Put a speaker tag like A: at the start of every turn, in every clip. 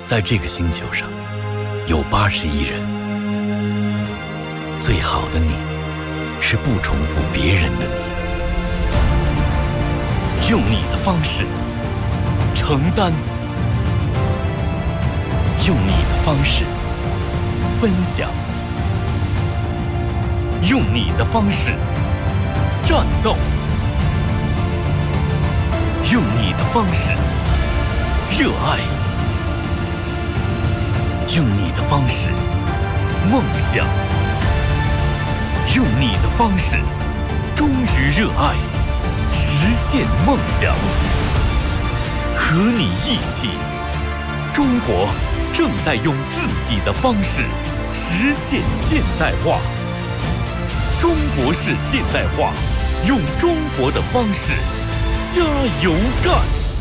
A: 在这个星球上，有80亿人。最好的你，是不重复别人的你。用你的方式承担，用你的方式分享，用你的方式战斗，用你的方式热爱，用你的方式梦想，用你的方式忠于热爱，实现梦想。和你一起，中国正在用自己的方式实现现代化。中国式现代化，用中国的方式加油干。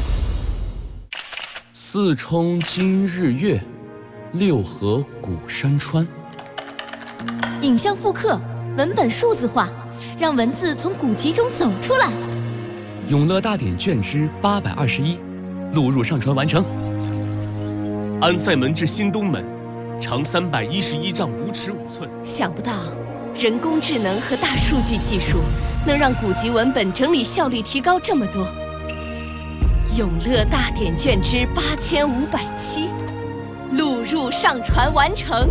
B: 四冲今日月，六合古山川。
C: 影像复刻，文本数字化，让文字从古籍中走出来。
B: 永乐大典卷之821，录入上传完成。
D: 安塞门至新东门，长311丈5尺5寸。
E: 想不到，人工智能和大数据技术能让古籍文本整理效率提高这么多。永乐大典卷之8507，录入上传完成。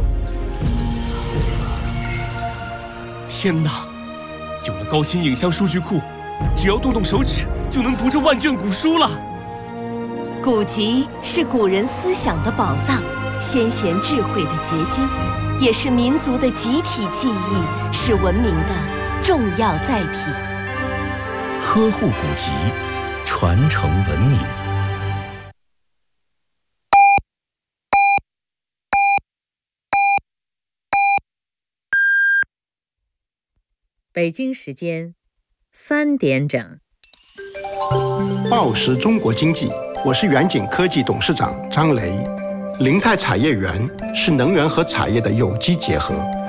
D: 天哪！有了高清影像数据库，只要动动手指就能读这万卷古书了。
E: 古籍是古人思想的宝藏，先贤智慧的结晶，也是民族的集体记忆，是文明的重要载体。
A: 呵护古籍，传承文明。
F: 北京时间3点整。
G: 报时中国经济，我是远景科技董事长张雷。林泰产业园是能源和产业的有机结合，